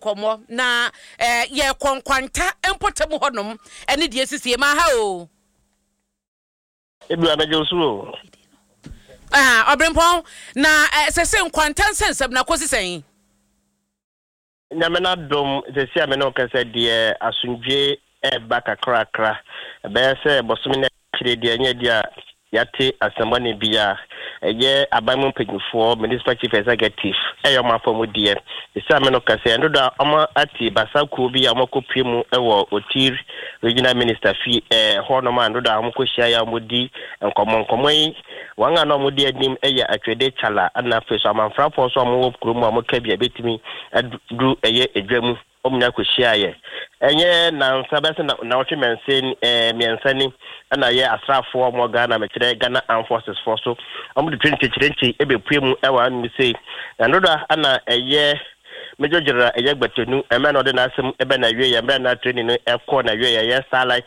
komo na ye konkwanta empotemu honom ene de sisi ma ha o ebi anajosu Obrempon na sese nkwanta nsensem na kosi sen nyamena dom sese amena okase de asunje eba kakrakra be se bosomi na kire de anya dia yate asamba ne bia eye abamu mpanyufo municipal chief executive eyomafomu de sese amena okase ndodo ama ati basaku bi amakopie mu ewo Otir regional minister fi hono ma ndodo amakohia ya mudi nkomonkomoi wanga no mudi adim eya atwede chala ana feso amanfrafo so amwo kromu amoka bia betimi adu eye edwamu omnya kohia ye enye na nsabese na woche mensen miensani ana ye asrafo mo Ghana mekire Ghana Armed Forces force omudu 2020 ebepuemu ewa nmi sei ndodo ana eye Major General Eyagbetonu emeno de na asem ebe na wie ya mra na training no ekọ na wie ya Starlight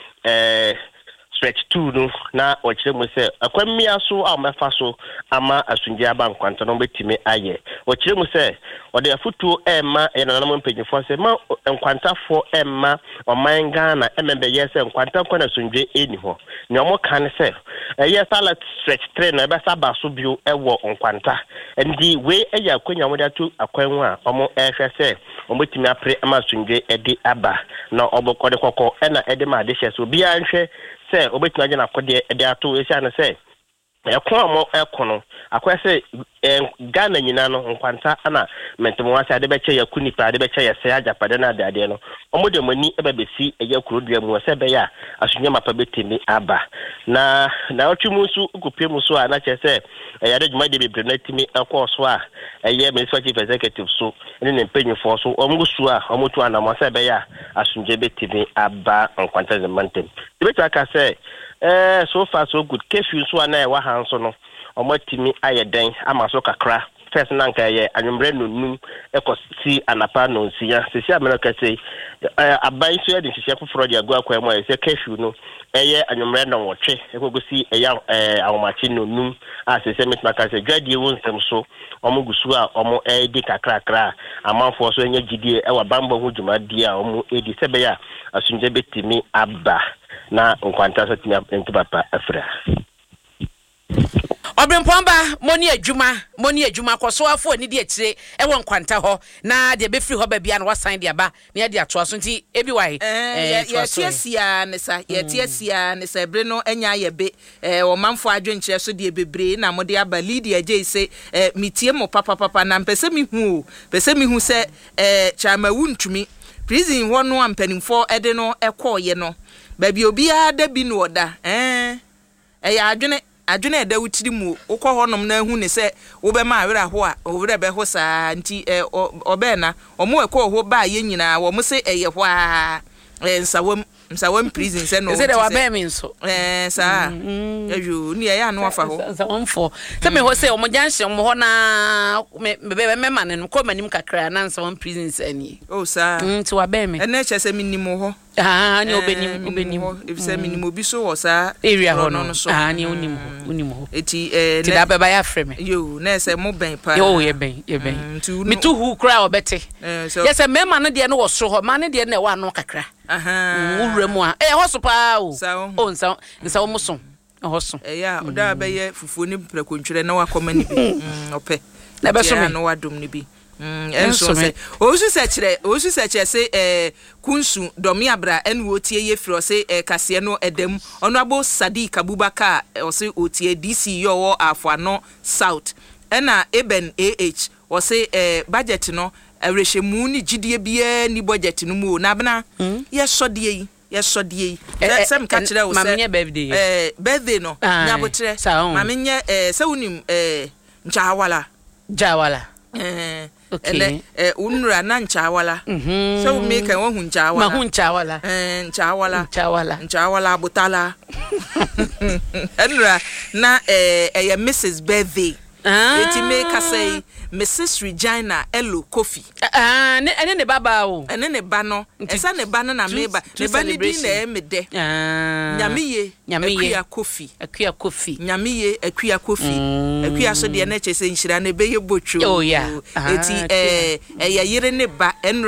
stretch 2 no na ochire mu se akwamia so amafa so ama asunje aba nkwanta no betime aye ochire mu se ode afutuo ema na na mpanyifo se ma nkwantafo ema oman Ghana emebe yese nkwanta kwa na asunje eni ho ne omo kan se Starlight stretch 3 na ebe saba so bio ewo nkwanta ndi we eya akwanya mo datu akwanwu a omo ehwe se omo timi apre ama asunje edi aba na obokode kokko na edi ma de hye so bia nhwe se obetina je na kode ede ato esi na se ekomo ekono akwese Ghana nyina no nkwanta ana mentemo wase ade beche ya kunipa ade beche ya se ajapade na ade no omode mani ebebesi eya kurodua mu se be ya asunya mapa betimi aba na otwimu su ukupemu so ana chese ya de dwuma de bebre na timi akoso a eye municipal chief executive so ne mpanyifo so omgusu a omotu anamo se be ya asunje betimi aba nkwanta zemantem betu aka se so far so good kefu so na e wa hanso no omatimi ayeden amaso kakra first nanka ye anwumre nonum ekosi anapa no nsia sisi america say abai so ye de hihye foforo de agua kwa mo ye kefu no eye anwumre no wotwe ekogosi eya awomachi nonum asese mitmaka say dwadie wonsem so omugusu a omo edi kakra amanfo so enya gidie ewa bambo ho dwumadi a omo edi sebe ya asunje betimi aba na nkwanta so timi entubapa afra Obrempomba moni adwuma kwaso afo ani de atire ewo nkwanta ho na de be free ho ba bia na wasan de aba na de ato aso nti ebi wai ye tiesia ne sa bre no anya ye be o manfo adwenkyere so de bebre na mo de aba lead agye se mitie mo papa na mpese mi hu se chama wuntumi prison ho no ampanimfo ede no ekoye no ba bi obi ada bi no oda ya adwene eda wutiri mu ukọ honom na hu ne se wo be ma awera ho a owere be ho saa nti obe na omo ekọ ho ba ye nyina wo mo se eye ho a nsawam prison se no se de wa be mi nso saa eju ni ya no afa ho nsawam fo se me ho se omo janhye omo ho na me ma ne ko manim kakra na nsawam prison se ani saa nti wa be mi ene che se minim ho ni obenim efise minim obi so wo saa area ho no ni onim ho eti ti da baba ya freme yo na se mo ben pa yo ye ben mi tu hu kra obete yes me ma no de no wo so ho ma no de na wa no kakra uremu a hoso pa o nsa mo so hoso ya oda be ye fufuo ni prekontwere na wakoma ni bi ope na be so me no wadom ni bi enso se osu se kire se kunsu domi abra enwo tie ye fro se kase no edam ono abo Sadiq Abubakar o se otie DC yo afano South ena Eben AH o se budget no rehemu ni gidie bia ni budget no mu na bena ye sodie sem ka kire o se birthday no nya botre mame nye se unim Jawala okay unura na nchawala so me kan wo hu nchawala ma hu nchawala butala enura na ya Mrs Birthday eti me ka say Mrs Regina Elo Coffee ene ne baba o ene ne ba no esa ne ba no na me ba ne ba ni di na me de nyamiye akua coffee nyamiye akua coffee akua so de na chese nhyira na be ye botwo oh yeah eti ya yire ne ba